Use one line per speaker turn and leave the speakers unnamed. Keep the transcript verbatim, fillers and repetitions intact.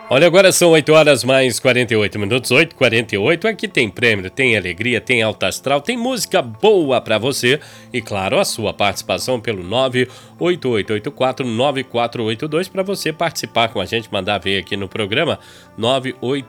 Olha, agora são oito horas mais quarenta e oito minutos, oito e quarenta e oito. Aqui tem prêmio, tem alegria, tem alta astral, tem música boa pra você e, claro, a sua participação pelo nove oito oito oito quatro nove quatro oito dois para você participar com a gente, mandar ver aqui no programa nove oito